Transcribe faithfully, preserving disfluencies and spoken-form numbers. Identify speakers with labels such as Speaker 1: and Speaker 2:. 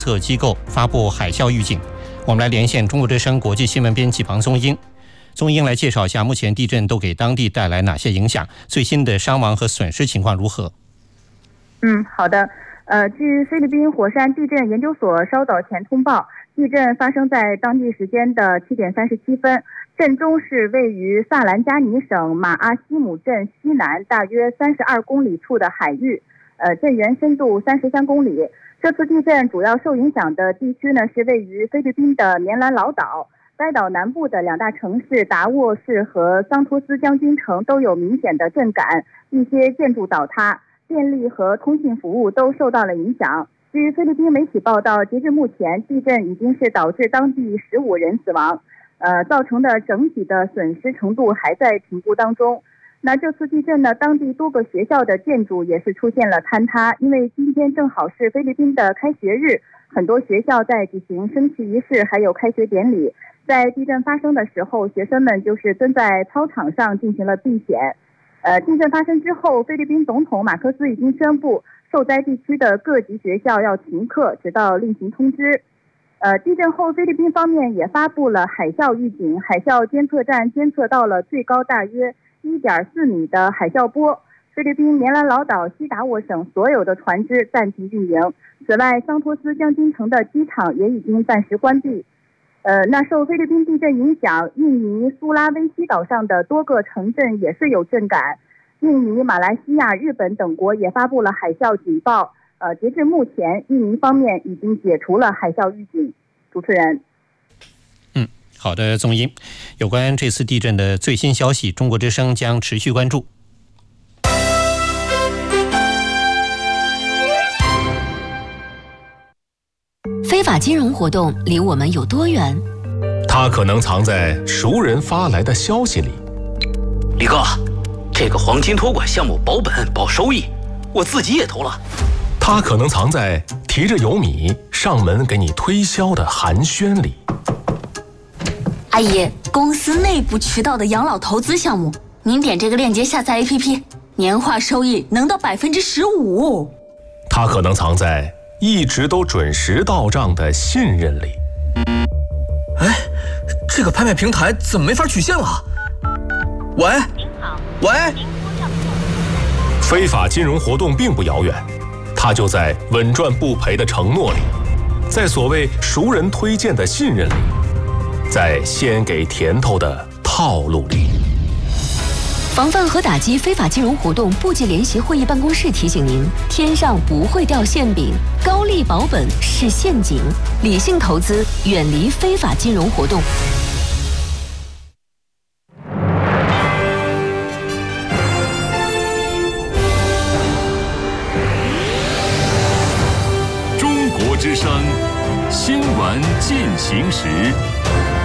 Speaker 1: 测机构发布海啸预警。我们来连线中国之声国际新闻编辑庞松英。松英来介绍一下目前地震都给当地带来哪些影响，最新的伤亡和损失情况如何？
Speaker 2: 嗯，好的。呃，据菲律宾火山地震研究所稍早前通报，地震发生在当地时间的七点三十七分，震中是位于萨兰加尼省马阿西姆镇西南大约三十二公里处的海域，呃，震源深度三十三公里。这次地震主要受影响的地区呢是位于菲律宾的棉兰老岛，该岛南部的两大城市达沃市和桑托斯将军城都有明显的震感，一些建筑倒塌，电力和通信服务都受到了影响。据菲律宾媒体报道，截至目前，地震已经是导致当地十五人死亡，呃，造成的整体的损失程度还在评估当中。那这次地震呢，当地多个学校的建筑也是出现了坍塌，因为今天正好是菲律宾的开学日，很多学校在举行升旗仪式，还有开学典礼。在地震发生的时候，学生们就是蹲在操场上进行了避险。呃，地震发生之后，菲律宾总统马克思已经宣布，受灾地区的各级学校要停课，直到另行通知。呃，地震后，菲律宾方面也发布了海啸预警，海啸监测站监测到了最高大约一点四米的海啸波。菲律宾棉兰老岛西达沃省所有的船只暂停运营。此外，桑托斯将军城的机场也已经暂时关闭。呃，那受菲律宾地震影响，印尼苏拉威西岛上的多个城镇也是有震感。印尼、马来西亚、日本等国也发布了海啸警报。呃，截至目前，印尼方面已经解除了海啸预警。主持人。
Speaker 1: 嗯，好的，宗英，有关这次地震的最新消息，中国之声将持续关注。
Speaker 3: 非法金融活动离我们有多远？
Speaker 4: 它可能藏在熟人发来的消息里。
Speaker 5: 李哥，这个黄金托管项目保本保收益，我自己也投了。
Speaker 4: 它可能藏在提着油米上门给你推销的寒暄里。
Speaker 3: 阿姨，公司内部渠道的养老投资项目，您点这个链接下载 A P P， 年化收益能到百分之十五。
Speaker 4: 它可能藏在一直都准时到账的信任里。
Speaker 6: 哎，这个拍卖平台怎么没法取现了？喂，
Speaker 7: 您好，
Speaker 6: 喂，
Speaker 4: 非法金融活动并不遥远，它就在稳赚不赔的承诺里，在所谓熟人推荐的信任里，在先给甜头的套路里。
Speaker 3: 防范和打击非法金融活动部级联席会议办公室提醒您：天上不会掉馅饼，高利保本是陷阱，理性投资，远离非法金融活动。
Speaker 8: 中国之声新闻进行时。